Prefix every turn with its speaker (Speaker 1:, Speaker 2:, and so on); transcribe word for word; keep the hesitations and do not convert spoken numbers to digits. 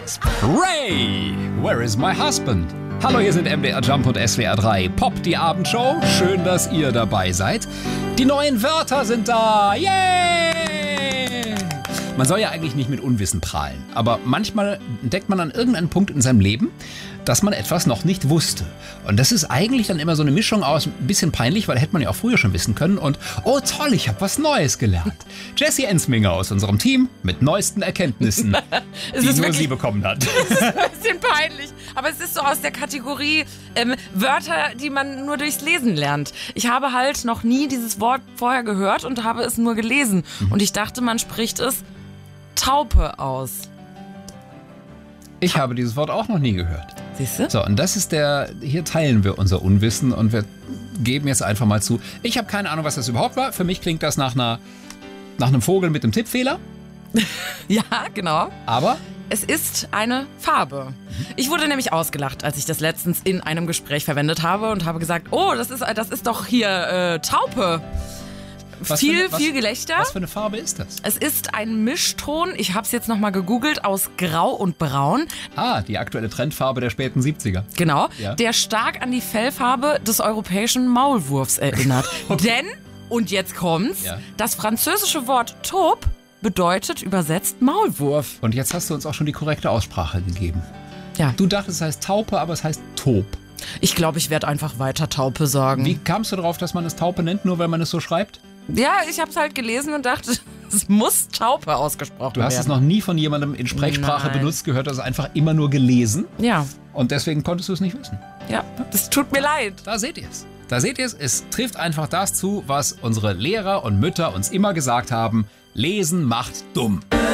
Speaker 1: Gasp. Ray, where is my husband? Hallo, hier sind M D R Jump und S W R drei. Pop, die Abendshow. Schön, dass ihr dabei seid. Die neuen Wörter sind da. Yay! Man soll ja eigentlich nicht mit Unwissen prahlen. Aber manchmal entdeckt man an irgendeinem Punkt in seinem Leben, dass man etwas noch nicht wusste. Und das ist eigentlich dann immer so eine Mischung aus ein bisschen peinlich, weil hätte man ja auch früher schon wissen können. Und oh toll, ich habe was Neues gelernt. Jessie Ensminger aus unserem Team mit neuesten Erkenntnissen, die nur
Speaker 2: wirklich,
Speaker 1: sie bekommen hat.
Speaker 2: Es ist ein bisschen peinlich, aber es ist so aus der Kategorie ähm, Wörter, die man nur durchs Lesen lernt. Ich habe halt noch nie dieses Wort vorher gehört und habe es nur gelesen. Mhm. Und ich dachte, man spricht es Taupe aus.
Speaker 1: Ich habe dieses Wort auch noch nie gehört.
Speaker 2: Siehst du?
Speaker 1: So, und das ist der, hier teilen wir unser Unwissen und wir geben jetzt einfach mal zu. Ich habe keine Ahnung, was das überhaupt war. Für mich klingt das nach einer, nach einem Vogel mit einem Tippfehler.
Speaker 2: Ja, genau.
Speaker 1: Aber
Speaker 2: es ist eine Farbe. Ich wurde nämlich ausgelacht, als ich das letztens in einem Gespräch verwendet habe und habe gesagt, oh, das ist, das ist doch hier äh, Taupe.
Speaker 1: Was
Speaker 2: viel,
Speaker 1: für eine, was,
Speaker 2: viel Gelächter.
Speaker 1: Was für eine Farbe ist das?
Speaker 2: Es ist ein Mischton, ich habe es jetzt nochmal gegoogelt, aus Grau und Braun.
Speaker 1: Ah, die aktuelle Trendfarbe der späten siebziger.
Speaker 2: Genau,
Speaker 1: ja.
Speaker 2: Der stark an die Fellfarbe des europäischen Maulwurfs erinnert. Okay. Denn, und jetzt kommt's, ja. Das französische Wort taupe bedeutet übersetzt Maulwurf.
Speaker 1: Und jetzt hast du uns auch schon die korrekte Aussprache gegeben.
Speaker 2: Ja.
Speaker 1: Du dachtest, es heißt Taupe, aber es heißt Taub.
Speaker 2: Ich glaube, ich werde einfach weiter Taupe sagen.
Speaker 1: Wie kamst du darauf, dass man es Taupe nennt, nur weil man es so schreibt?
Speaker 2: Ja, ich habe es halt gelesen und dachte, es muss Taupe ausgesprochen werden.
Speaker 1: Du hast
Speaker 2: werden.
Speaker 1: es noch nie von jemandem in Sprechsprache
Speaker 2: Nein.
Speaker 1: benutzt, gehört, das einfach immer nur gelesen.
Speaker 2: Ja.
Speaker 1: Und deswegen konntest du es nicht wissen.
Speaker 2: Ja, das tut mir leid.
Speaker 1: Da seht ihr es. Da seht ihr es. Es trifft einfach das zu, was unsere Lehrer und Mütter uns immer gesagt haben. Lesen macht dumm.